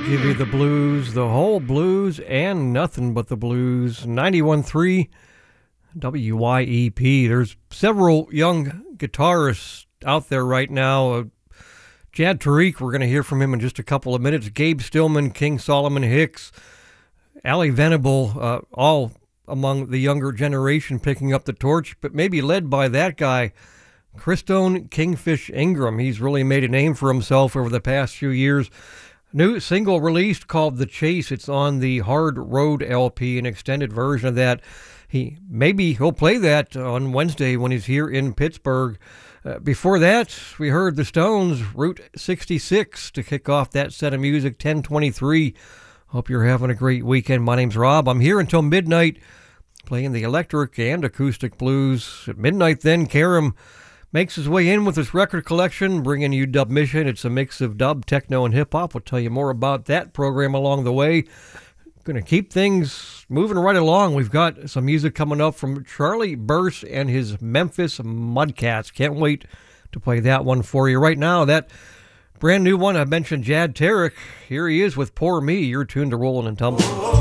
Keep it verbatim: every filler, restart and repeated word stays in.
give you the blues, the whole blues, and nothing but the blues. ninety-one point three W Y E P. There's several young guitarists out there right now. Uh, Jad Tariq, we're going to hear from him in just a couple of minutes. Gabe Stillman, King Solomon Hicks, Ali Venable, uh, all among the younger generation picking up the torch, but maybe led by that guy, Christone Kingfish Ingram. He's really made a name for himself over the past few years. New single released called The Chase. It's on the Hard Road L P, an extended version of that. He maybe he'll play that on Wednesday when he's here in Pittsburgh. Uh, before that, we heard the Stones, Route sixty-six, to kick off that set of music, ten twenty-three. Hope you're having a great weekend. My name's Rob. I'm here until midnight, playing the electric and acoustic blues. At midnight then, Karam makes his way in with his record collection, bringing you Dub Mission. It's a mix of dub, techno, and hip-hop. We'll tell you more about that program along the way. Going to keep things moving right along. We've got some music coming up from Charlie Burse and his Memphis Mudcats. Can't wait to play that one for you. Right now, that brand new one, I mentioned Jad Tariq. Here he is with Poor Me. You're tuned to Rollin' and Tumbling.